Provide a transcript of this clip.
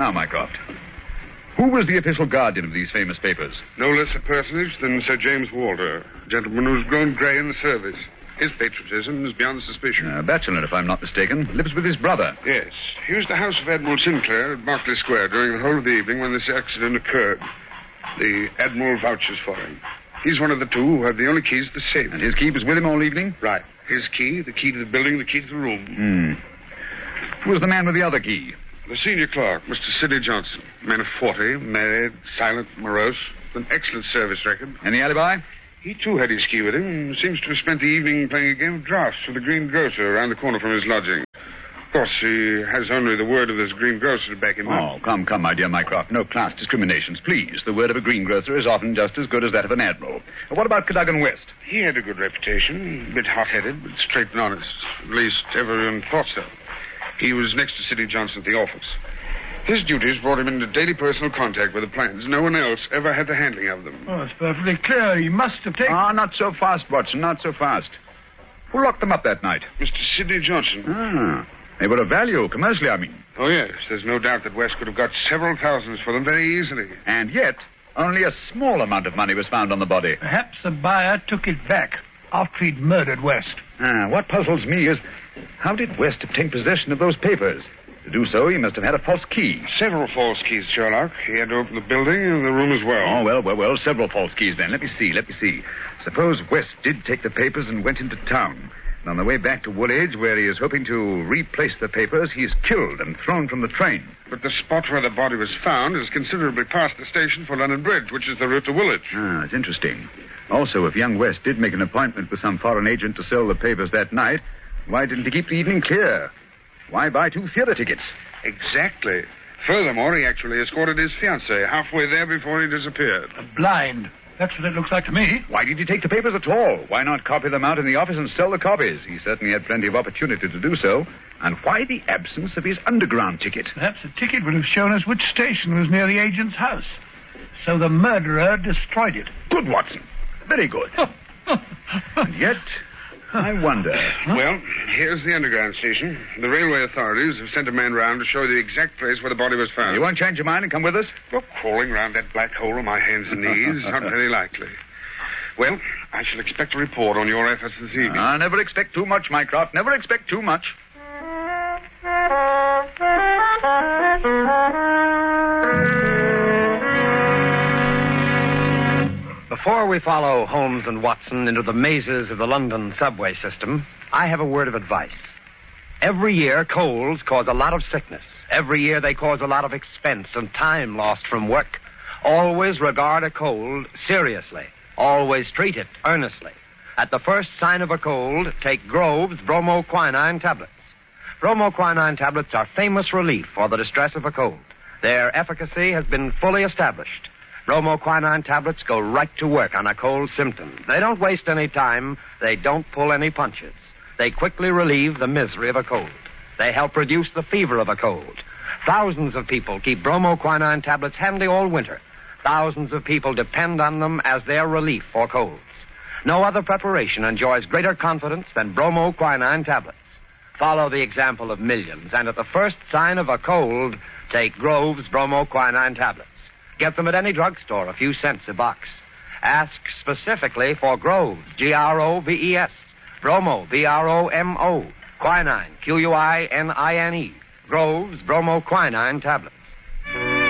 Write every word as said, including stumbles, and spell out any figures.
Now, Mycroft, who was the official guardian of these famous papers? No less a personage than Sir James Walter, a gentleman who's grown grey in the service. His patriotism is beyond suspicion. A bachelor, if I'm not mistaken, lives with his brother. Yes. He used the house of Admiral Sinclair at Berkeley Square during the whole of the evening when this accident occurred. The Admiral vouches for him. He's one of the two who have the only keys to the safe. And his key was with him all evening? Right. His key, the key to the building, the key to the room. Hmm. Who was the man with the other key? The senior clerk, Mister Sidney Johnson. Man of forty, married, silent, morose, with an excellent service record. Any alibi? He, too, had his key with him and seems to have spent the evening playing a game of draughts with the green grocer around the corner from his lodging. Of course, he has only the word of this green grocer to back him up. Oh, come, come, my dear Mycroft. No class discriminations, please. The word of a greengrocer is often just as good as that of an admiral. What about Cadogan West? He had a good reputation. A bit hot-headed, but straight and honest. At least, everyone thought so. He was next to Sidney Johnson at the office. His duties brought him into daily personal contact with the plans. No one else ever had the handling of them. Oh, it's perfectly clear. He must have taken... Ah, not so fast, Watson, not so fast. Who locked them up that night? Mister Sidney Johnson. Ah, they were of value, commercially, I mean. Oh, yes. There's no doubt that West could have got several thousands for them very easily. And yet, only a small amount of money was found on the body. Perhaps the buyer took it back after he'd murdered West. Ah, what puzzles me is, how did West obtain possession of those papers? To do so, he must have had a false key. Several false keys, Sherlock. He had to open the building and the room as well. Oh, well, well, well, several false keys then. Let me see, let me see. Suppose West did take the papers and went into town. And on the way back to Woolwich, where he is hoping to replace the papers, he is killed and thrown from the train. But the spot where the body was found is considerably past the station for London Bridge, which is the route to Woolwich. Ah, it's interesting. Also, if young West did make an appointment with some foreign agent to sell the papers that night, why didn't he keep the evening clear? Why buy two theater tickets? Exactly. Furthermore, he actually escorted his fiancée halfway there before he disappeared. Blind. That's what it looks like to me. Why did he take the papers at all? Why not copy them out in the office and sell the copies? He certainly had plenty of opportunity to do so. And why the absence of his underground ticket? Perhaps the ticket would have shown us which station was near the agent's house. So the murderer destroyed it. Good, Watson. Very good. And yet, I wonder... Well, here's the underground station. The railway authorities have sent a man round to show the exact place where the body was found. You won't change your mind and come with us? Well, crawling round that black hole on my hands and knees, not very likely. Well, I shall expect a report on your efforts this evening. Ah, never expect too much, Mycroft. Never expect too much. Before we follow Holmes and Watson into the mazes of the London subway system, I have a word of advice. Every year, colds cause a lot of sickness. Every year, they cause a lot of expense and time lost from work. Always regard a cold seriously. Always treat it earnestly. At the first sign of a cold, take Grove's bromoquinine tablets. Bromoquinine tablets are famous relief for the distress of a cold. Their efficacy has been fully established. Bromoquinine tablets go right to work on a cold symptom. They don't waste any time. They don't pull any punches. They quickly relieve the misery of a cold. They help reduce the fever of a cold. Thousands of people keep bromoquinine tablets handy all winter. Thousands of people depend on them as their relief for colds. No other preparation enjoys greater confidence than bromoquinine tablets. Follow the example of millions, and at the first sign of a cold, take Grove's bromoquinine tablets. Get them at any drugstore, a few cents a box. Ask specifically for Grove's, G R O V E S, Bromo, B R O M O, quinine, Q U I N I N E, Grove's bromoquinine tablets.